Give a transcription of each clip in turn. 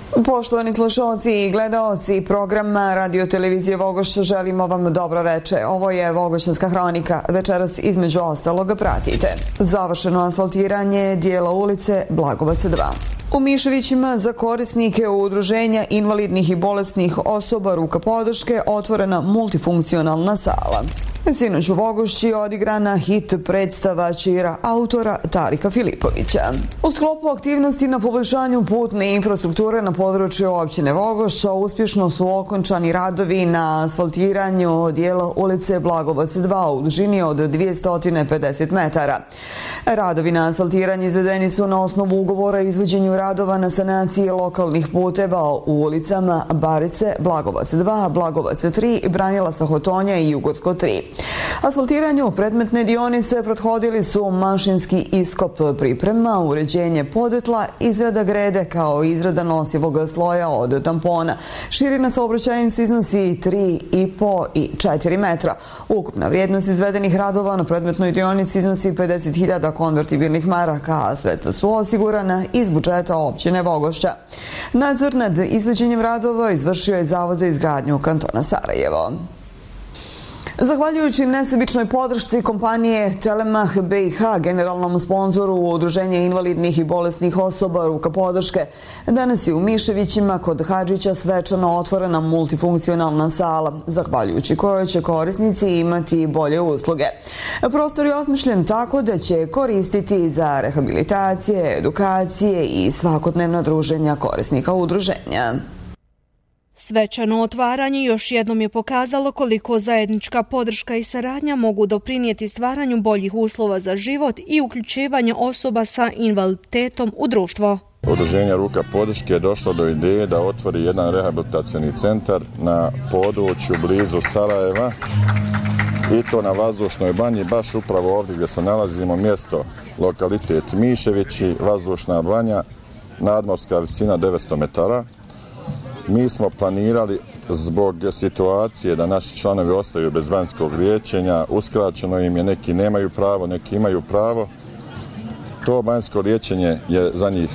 Poštovani slušalci i gledaoci programa Radio Televizije Vogošća, želimo vam dobro veče. Ovo je Vogošćanska hronika. Večeras između ostaloga pratite završeno asfaltiranje dijela ulice Blagovac 2. U Miševićima za korisnike udruženja invalidnih i bolesnih osoba Ruka podrške otvorena multifunkcionalna sala. Sinoć u Vogošći odigrana hit predstava Čira autora Tarika Filipovića. U sklopu aktivnosti na poboljšanju putne infrastrukture na području općine Vogošća uspješno su okončani radovi na asfaltiranju dijela ulice Blagovac 2 u dužini od 250 metara. Radovi na asfaltiranje izvedeni su na osnovu ugovora o izvođenju radova na sanaciji lokalnih puteva u ulicama Barice, Blagovac 2, Blagovac 3, Branila Sahotonja i Jugorsko 3. Asfaltiranju predmetne dionice prethodili su mašinski iskop priprema, uređenje podetla, izrada grede kao izrada nosivog sloja od tampona. Širina saobraćajnice iznosi 3,5 i 4 metra. Ukupna vrijednost izvedenih radova na predmetnoj dionici iznosi 50.000 konvertibilnih maraka, a sredstva su osigurana iz budžeta općine Vogošća. Nadzor nad izvođenjem radova izvršio je Zavod za izgradnju kantona Sarajevo. Zahvaljujući nesebičnoj podršci kompanije Telemach BiH, generalnom sponzoru udruženja invalidnih i bolesnih osoba Ruka podrške, danas je u Miševićima kod Hadžića svečano otvorena multifunkcionalna sala, zahvaljujući kojoj će korisnici imati bolje usluge. Prostor je osmišljen tako da će koristiti za rehabilitacije, edukacije i svakodnevna druženja korisnika udruženja. Svečano otvaranje još jednom je pokazalo koliko zajednička podrška i saradnja mogu doprinijeti stvaranju boljih uslova za život i uključivanje osoba sa invaliditetom u društvo. Udruženje Ruka podrške je došlo do ideje da otvori jedan rehabilitacioni centar na području blizu Sarajeva i to na Vazdušnoj banji, baš upravo ovdje gdje se nalazimo, mjesto, lokalitet Miševići, Vazdušna banja, nadmorska visina 900 metara. Mi smo planirali zbog situacije da naši članovi ostaju bez vanjskog liječenja, uskraćeno im je, neki nemaju pravo, neki imaju pravo. To vanjsko liječenje je za njih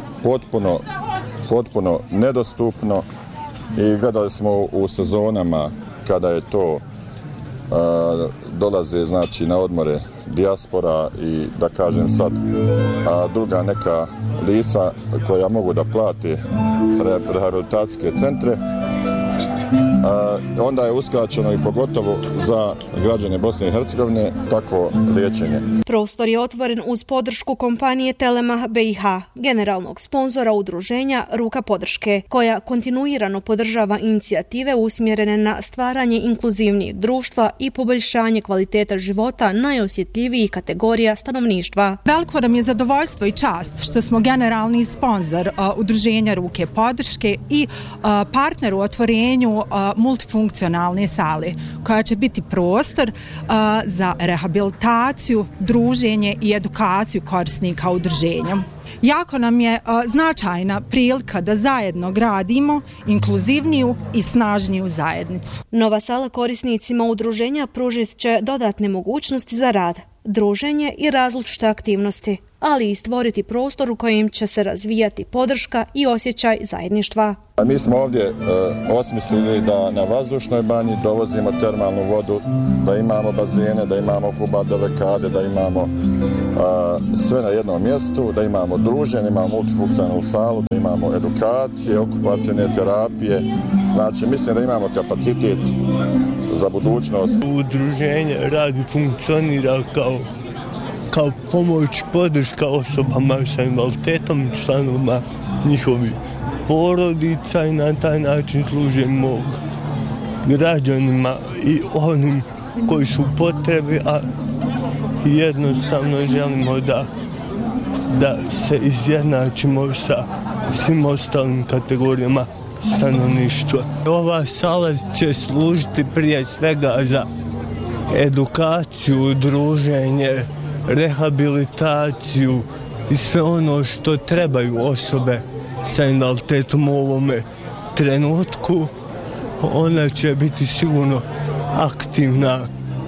potpuno nedostupno i gledali smo u sezonama kada je to dolaze znači na odmore dijaspora i da kažem sad druga neka lica koja mogu da plate rehabilitacijske centre, onda je uskraćeno i pogotovo za građane Bosne i Hercegovine takvo liječenje. Prostor je otvoren uz podršku kompanije Telemach BiH, generalnog sponzora udruženja Ruka podrške, koja kontinuirano podržava inicijative usmjerene na stvaranje inkluzivnijeg društva i poboljšanje kvaliteta života najosjetljivijih kategorija stanovništva. Veliko nam je zadovoljstvo i čast što smo generalni sponzor udruženja Ruke podrške i partner u otvorenju multifunkcionalne sale, koja će biti prostor za rehabilitaciju, druženje i edukaciju korisnika udruženja. Jako nam je značajna prilika da zajedno gradimo inkluzivniju i snažniju zajednicu. Nova sala korisnicima udruženja pružit će dodatne mogućnosti za rad, druženje i različite aktivnosti, ali i stvoriti prostor u kojem će se razvijati podrška i osjećaj zajedništva. Mi smo ovdje osmislili da na Vazdušnoj banji dovozimo termalnu vodu, da imamo bazene, da imamo hubadove kade, da imamo sve na jednom mjestu, da imamo druženje, imamo multifunkcionalnu salu, da imamo edukacije, okupacijne terapije. Znači, mislim da imamo kapacitet za budućnost. Udruženje radi, funkcionira kao pomoć, podrška osobama sa invaliditetom, članovima njihovih porodica i na taj način služimo građanima i onim koji su potrebi, a jednostavno želimo da se izjednačimo sa svim ostalim kategorijama stanovništva. Ova sala će služiti prije svega za edukaciju, druženje, rehabilitaciju i sve ono što trebaju osobe sa invaliditetom u ovome trenutku. Ona će biti sigurno aktivna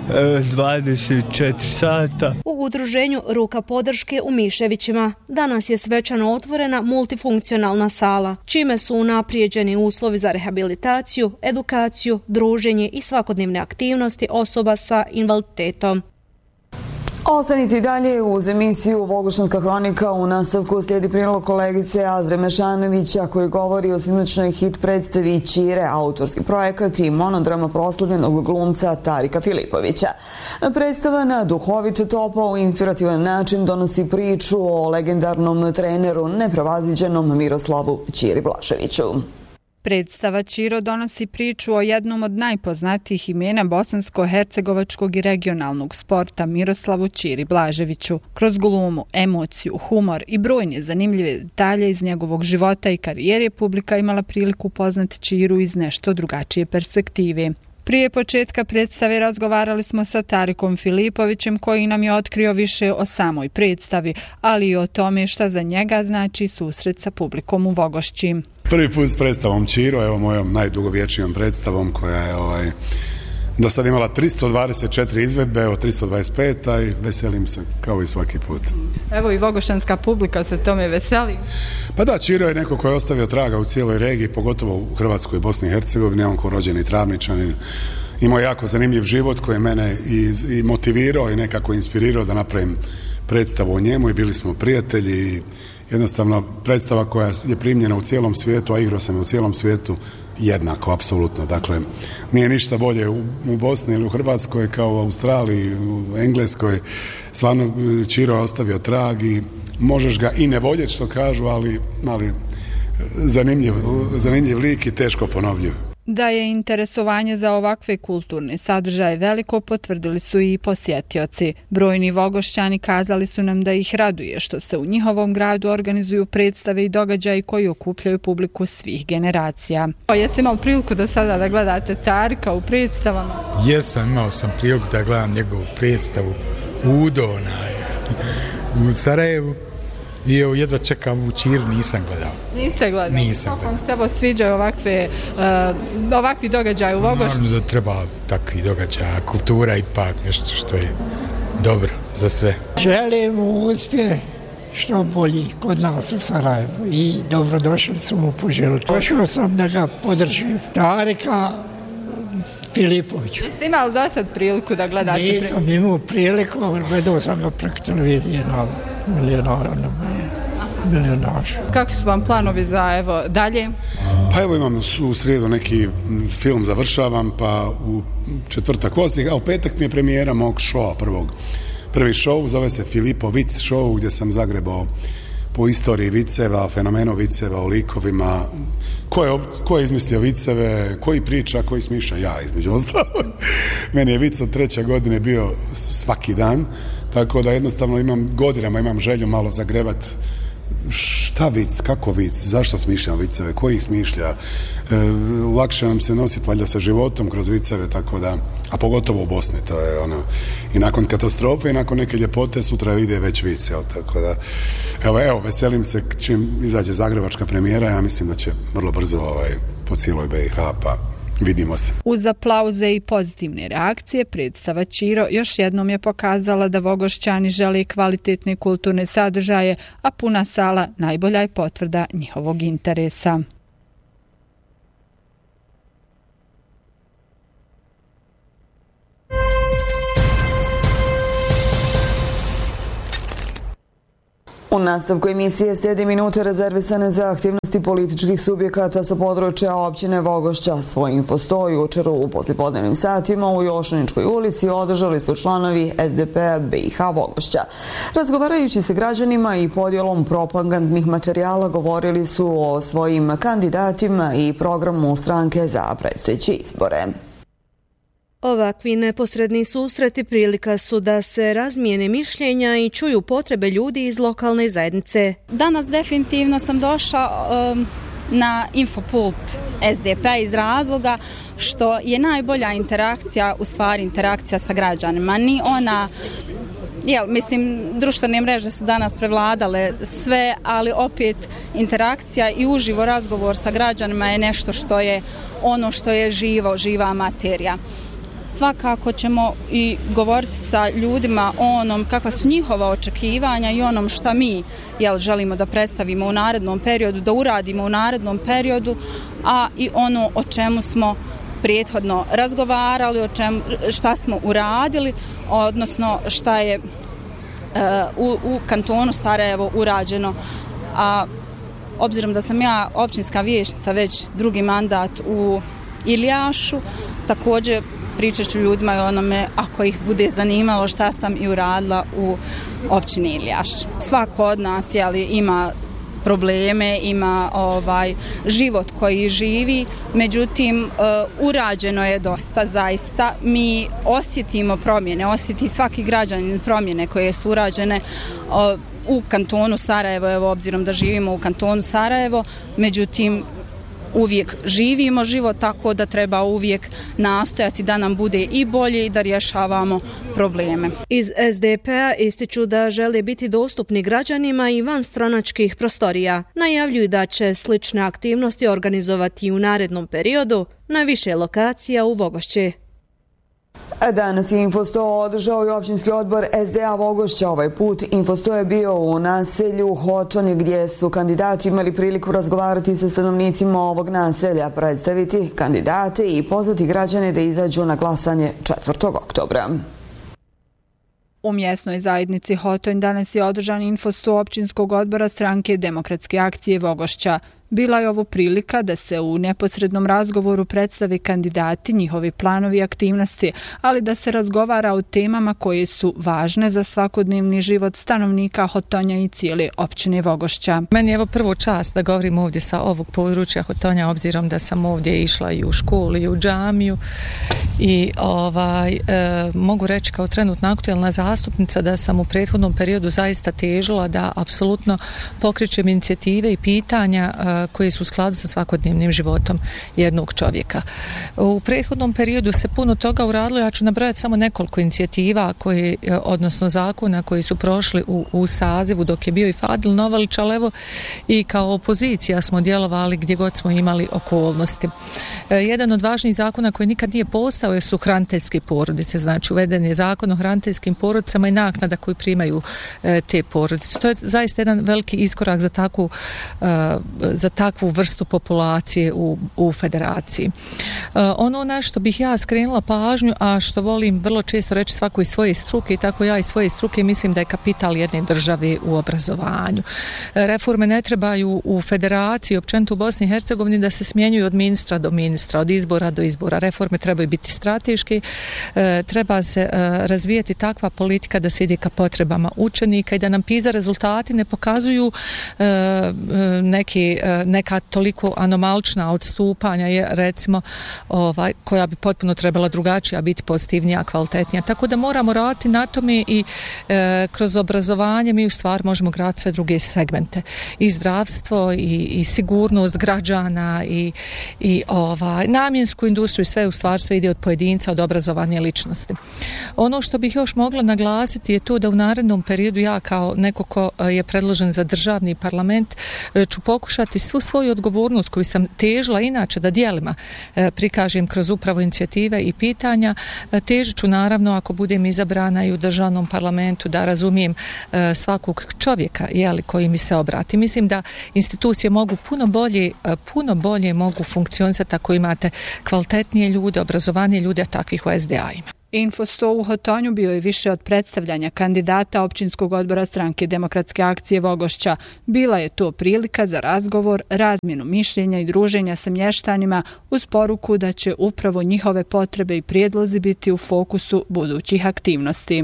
24 sata. U udruženju Ruka podrške u Miševićima danas je svečano otvorena multifunkcionalna sala, čime su unaprijeđeni uslovi za rehabilitaciju, edukaciju, druženje i svakodnevne aktivnosti osoba sa invaliditetom. Ostanite dalje uz emisiju Vogošćanska hronika. U nastavku slijedi prilog kolegice Azre Mešanovića koji govori o sinoćnoj hit predstavi Ćire, autorski projekat i monodrama proslavljenog glumca Tarika Filipovića. Predstava na duhovit, topao i inspirativan način donosi priču o legendarnom treneru neprevaziđenom Miroslavu Ćiri Blaževiću. Predstava Ćiro donosi priču o jednom od najpoznatijih imena bosansko-hercegovačkog i regionalnog sporta Miroslavu Ćiri Blaževiću. Kroz glumu, emociju, humor i brojne zanimljive detalje iz njegovog života i karijere publika imala priliku upoznati Ćiru iz nešto drugačije perspektive. Prije početka predstave razgovarali smo sa Tarikom Filipovićem koji nam je otkrio više o samoj predstavi, ali i o tome šta za njega znači susret sa publikom u Vogošći. Prvi put s predstavom Ćiro, evo mojom najdugovječnijom predstavom koja je do sad imala 324 izvedbe, evo 325, i veselim se kao i svaki put. Evo i vogošćanska publika se tome veseli. Pa da, Ćiro je neko koji je ostavio traga u cijeloj regiji, pogotovo u Hrvatskoj i Bosni i Hercegovini, on ko rođeni Travničanin. Imao jako zanimljiv život koji je mene i motivirao i nekako inspirirao da napravim predstavu o njemu i bili smo prijatelji i jednostavno predstava koja je primljena u cijelom svijetu, a igrao sam je u cijelom svijetu jednako, apsolutno. Dakle, nije ništa bolje u Bosni ili u Hrvatskoj kao u Australiji, u Engleskoj. Stvarno Ćiro je ostavio trag i možeš ga i ne voljeti što kažu, ali zanimljiv lik i teško ponovljiv. Da je interesovanje za ovakve kulturne sadržaje veliko, potvrdili su i posjetioci. Brojni Vogošćani kazali su nam da ih raduje što se u njihovom gradu organizuju predstave i događaji koji okupljaju publiku svih generacija. Jeste imali priliku do sada da gledate Tarika u predstavama? Jesam, imao sam priliku da gledam njegovu predstavu u u Sarajevu. I evo, jedva čekam u Ćiru, nisam gledao. Niste gledali? Nisam gledao. Kako vam se sviđaju ovakvi događaji u Vogošću? Naravno da treba takvi događaja, kultura ipak nešto što je dobro za sve. Želim uspjeh što bolji kod nas u Sarajevu i dobrodošlicu mu poželjeti. Došao sam da ga podržim. Tarika Filipović. Jeste imali do sad priliku da gledate? Nisam imao priliku, ali gledao sam ga preko televizije na Milionaš. Kakvi su vam planovi za dalje? Pa evo imam u srijedu neki film završavam, pa u četvrtak a u petak mi je premijera mog šova prvi šov, zove se Filipo Vic show, gdje sam zagrebao po istoriji viceva, fenomenu viceva, o likovima, ko je izmislio viceve, koji priča, koji smišlja, ja između ostalog. Meni je vic od 3. godine bio svaki dan, tako da jednostavno imam želju malo zagrebat šta vic, kako vic, zašto smišljam viceve, ko ih smišlja, lakše nam se nositi valjda sa životom kroz viceve, tako da, a pogotovo u Bosni, to je ono, i nakon katastrofe i nakon neke ljepote sutra ide već vic, tako da, evo, veselim se čim izađe zagrebačka premijera, ja mislim da će vrlo brzo po cijeloj BiH, pa vidimo se. Uz aplauze i pozitivne reakcije, predstava Ćiro još jednom je pokazala da Vogošćani žele kvalitetne kulturne sadržaje, a puna sala najbolja je potvrda njihovog interesa. U nastavku emisije slijedi minute rezervisane za aktivnosti političkih subjekata sa područja općine Vogošća. Svoj infostoj jučer u poslijepodnevnim satima u Jošaničkoj ulici održali su članovi SDP-a BiH Vogošća. Razgovarajući se građanima i podjelom propagandnih materijala govorili su o svojim kandidatima i programu stranke za predstojeće izbore. Ovakvi neposredni susreti prilika su da se razmijene mišljenja i čuju potrebe ljudi iz lokalne zajednice. Danas definitivno sam došla na infopult SDP-a iz razloga što je najbolja interakcija, u stvari interakcija sa građanima. Ni ona, društvene mreže su danas prevladale sve, ali opet interakcija i uživo razgovor sa građanima je nešto što je ono što je živa materija. svakako ćemo i govoriti sa ljudima o onom kakva su njihova očekivanja i onom šta mi želimo da predstavimo u narednom periodu, da uradimo u narednom periodu, a i ono o čemu smo prethodno razgovarali, šta smo uradili, odnosno šta je u kantonu Sarajevo urađeno. A obzirom da sam ja općinska vijećnica već drugi mandat u Ilijašu, također pričat ću ljudima o onome ako ih bude zanimalo šta sam i uradila u općini Ilijaš. Svako od nas ima probleme, ima život koji živi, međutim urađeno je dosta zaista. Mi osjetimo promjene, osjeti svaki građanin promjene koje su urađene u kantonu Sarajevo, evo obzirom da živimo u kantonu Sarajevo, međutim uvijek živimo život tako da treba uvijek nastojati da nam bude i bolje i da rješavamo probleme. Iz SDP-a ističu da žele biti dostupni građanima i van stranačkih prostorija. Najavljuju da će slične aktivnosti organizovati u narednom periodu na više lokacija u Vogošći. Danas je Info 100 održao i općinski odbor SDA Vogošća. Ovaj put Info 100 je bio u naselju Hotonje gdje su kandidati imali priliku razgovarati sa stanovnicima ovog naselja, predstaviti kandidate i pozvati građane da izađu na glasanje 4. oktobra. U mjesnoj zajednici Hotonj danas je održan Info 100 općinskog odbora Stranke Demokratske akcije Vogošća. Bila je ovo prilika da se u neposrednom razgovoru predstave kandidati, njihovi planovi i aktivnosti, ali da se razgovara o temama koje su važne za svakodnevni život stanovnika Hotonja i cijele općine Vogošća. Meni je evo prvo čast da govorim ovdje sa ovog područja Hotonja, obzirom da sam ovdje išla i u školu i u džamiju i mogu reći kao trenutna aktuelna zastupnica da sam u prethodnom periodu zaista težila da apsolutno pokrećem inicijative i pitanja koji su u skladu sa svakodnevnim životom jednog čovjeka. U prethodnom periodu se puno toga uradilo, ja ću nabrojati samo nekoliko inicijativa odnosno zakona koji su prošli u sazivu dok je bio i Fadil Novalić, ali evo i kao opozicija smo djelovali gdje god smo imali okolnosti. Jedan od važnijih zakona koji nikad nije postao su hraniteljske porodice, znači uveden je zakon o hraniteljskim porodicama i naknada koju primaju te porodice. To je zaista jedan veliki iskorak za takvu vrstu populacije u federaciji. Ono na što bih ja skrenula pažnju, a što volim vrlo često reći svako iz svoje struke, i tako ja iz svoje struke mislim da je kapital jedne države u obrazovanju. Reforme ne trebaju u federaciji, općenito u Bosni i Hercegovini, da se smjenjuju od ministra do ministra, od izbora do izbora. Reforme trebaju biti strateške, treba se razvijati takva politika da se ide ka potrebama učenika i da nam PISA rezultati ne pokazuju neka toliko anomalčna odstupanja je recimo koja bi potpuno trebala drugačija biti, pozitivnija, kvalitetnija. Tako da moramo raditi na tome i kroz obrazovanje mi u stvari možemo graditi sve druge segmente. I zdravstvo i sigurnost građana i namjensku industriju, sve u stvari sve ide od pojedinca, od obrazovanja ličnosti. Ono što bih još mogla naglasiti je to da u narednom periodu ja kao neko ko je predložen za državni parlament ću pokušati svu svoju odgovornost koju sam težila inače da dijelima prikažem kroz upravo inicijative i pitanja, težit ću naravno ako budem izabrana i u državnom parlamentu da razumijem svakog čovjeka koji mi se obrati. Mislim da institucije mogu puno bolje mogu funkcionisati ako imate kvalitetnije ljude, obrazovanije ljude, a takvih u SDA-ima. Info 100 u Hotonju bio je više od predstavljanja kandidata općinskog odbora Stranke Demokratske akcije Vogošća. Bila je to prilika za razgovor, razmjenu mišljenja i druženja sa mještanima uz poruku da će upravo njihove potrebe i prijedlozi biti u fokusu budućih aktivnosti.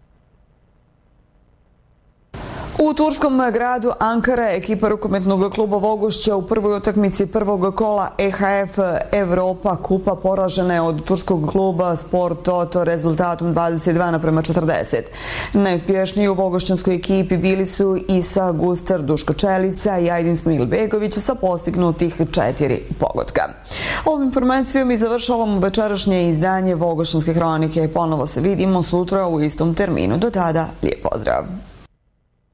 U turskom gradu Ankara ekipa rukometnog kluba Vogošća u prvoj utakmici prvog kola EHF Evropa kupa poražena je od turskog kluba Sport Toto rezultatom 22:40. Najuspješniji u vogošćanskoj ekipi bili su Isa Gustar, Duško Čelica i Ajdin Smilbegović sa postignutih 4 pogotka. Ovom informacijom i završavamo večerašnje izdanje Vogošćanske hronike. Ponovo se vidimo sutra u istom terminu. Do tada, lijep pozdrav!